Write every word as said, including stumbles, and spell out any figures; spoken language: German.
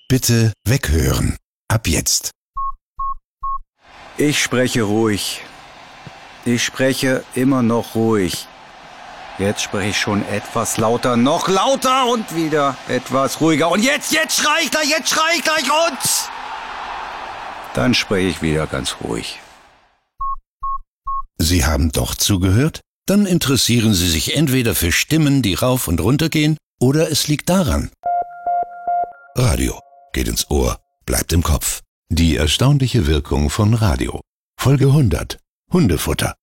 Bitte weghören. Ab jetzt. Ich spreche ruhig. Ich spreche immer noch ruhig. Jetzt spreche ich schon etwas lauter, noch lauter und wieder etwas ruhiger. Und jetzt, jetzt schrei ich gleich, jetzt schrei ich gleich und... Dann spreche ich wieder ganz ruhig. Sie haben doch zugehört? Dann interessieren Sie sich entweder für Stimmen, die rauf und runter gehen, oder es liegt daran. Radio geht ins Ohr, bleibt im Kopf. Die erstaunliche Wirkung von Radio. Folge hundert. Hundefutter.